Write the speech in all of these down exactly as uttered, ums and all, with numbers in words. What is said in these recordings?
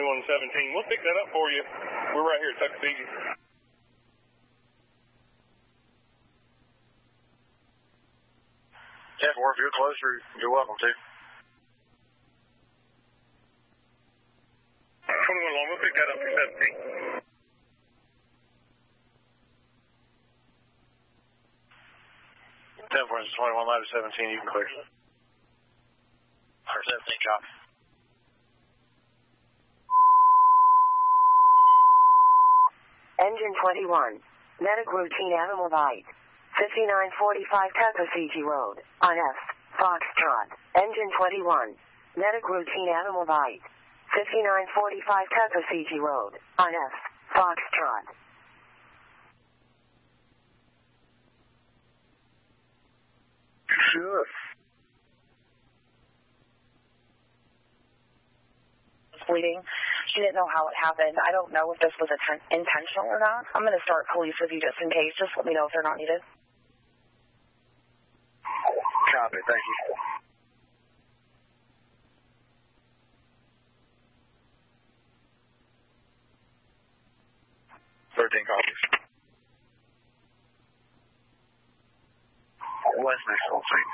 twenty-one seventeen. We'll pick that up for you. We're right here at Tuckasegee. ten four, if you're closer, you're welcome to. twenty-one long, we'll pick that up for seventeen. ten four, twenty-one low to seventeen, you can clear. Or seventeen, copy. Engine twenty-one, medic routine animal bite. fifty-nine forty-five Tuckasegee Road, on F, Foxtrot. Engine twenty-one, medic routine animal bite. fifty-nine forty-five Tuckasegee Road, on F, Foxtrot. Sure. Bleeding. She didn't know how it happened. I don't know if this was atten- intentional or not. I'm going to start police with you just in case. Just let me know if they're not needed. Copy, thank you. thirteen copies. West next one, please.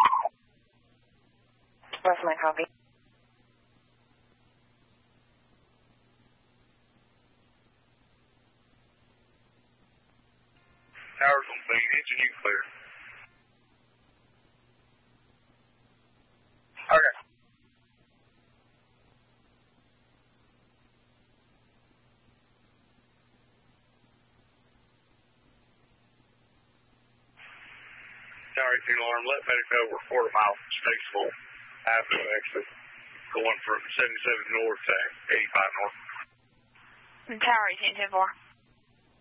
Rest my copy. Towers on scene. Engine, you clear. Okay. Tower eighteen alarm. Let medic over quarter mile from Statesville Avenue exit. Going from seventy-seven north to eighty-five north. Tower eighteen ten four.